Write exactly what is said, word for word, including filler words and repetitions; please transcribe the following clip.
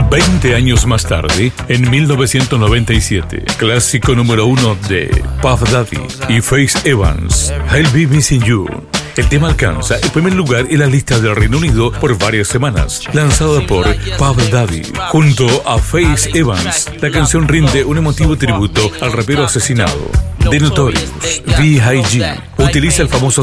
veinte años más tarde, en mil novecientos noventa y siete, clásico número uno de Puff Daddy y Faith Evans, I'll Be Missing You. El tema alcanza el primer lugar en la lista del Reino Unido por varias semanas. Lanzada por Puff Daddy junto a Faith Evans, la canción rinde un emotivo tributo al rapero asesinado. The Notorious B I G utiliza el famoso